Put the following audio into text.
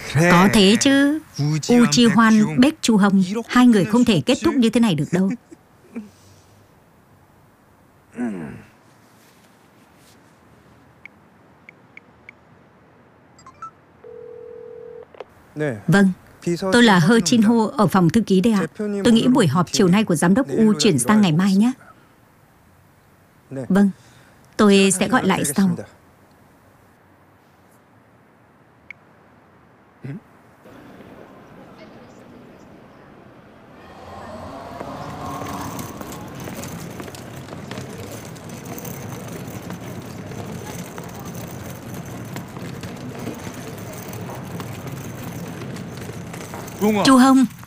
Có thế chứ. U Chi Hoan, Baek Chu Hồng, hai người không thể kết thúc như thế này được đâu. Vâng, tôi là Hơ Chin Ho ở phòng thư ký đây ạ. Tôi nghĩ buổi họp chiều nay của giám đốc U chuyển sang ngày mai nhé. Vâng, tôi sẽ gọi lại sau. Chu Hồng,